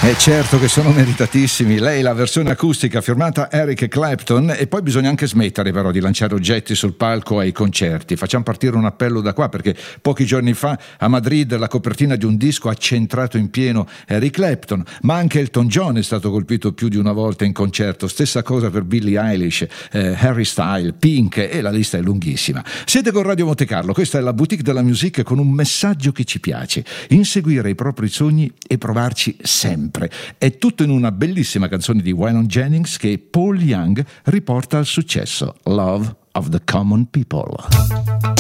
E certo che sono meritatissimi. Lei la versione acustica firmata Eric Clapton, e poi bisogna anche smettere però di lanciare oggetti sul palco ai concerti. Facciamo partire un appello da qua, perché pochi giorni fa a Madrid la copertina di un disco ha centrato in pieno Eric Clapton, ma anche Elton John è stato colpito più di una volta in concerto. Stessa cosa per Billie Eilish, Harry Styles, Pink, e la lista è lunghissima. Siete con Radio Monte Carlo, questa è la boutique della music con un messaggio che ci piace: inseguire i propri sogni e provarci sempre. È tutto in una bellissima canzone di Waylon Jennings che Paul Young riporta al successo, Love of the Common People.